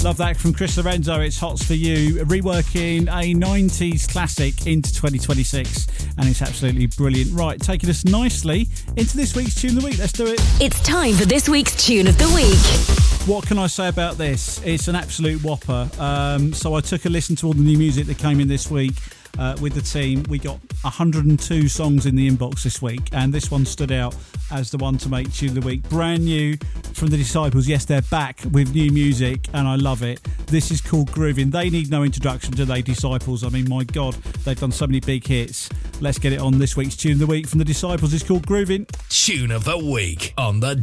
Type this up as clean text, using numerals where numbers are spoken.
Love that from Chris Lorenzo. It's Hots for You, reworking a 90s classic into 2026, and it's absolutely brilliant. Right, taking us nicely into this week's Tune of the Week. Let's do it. It's time for this week's Tune of the Week. What can I say about this? It's an absolute whopper. So I took a listen to all the new music that came in this week. With the team, we got 102 songs in the inbox this week, and this one stood out as the one to make Tune of the Week. Brand new from the Disciples. Yes, they're back with new music, and I love it. This is called Groovin'. They need no introduction, do they, Disciples? I mean, my God, they've done so many big hits. Let's get it on this week's Tune of the Week from the Disciples. It's called Groovin'. Tune of the Week on the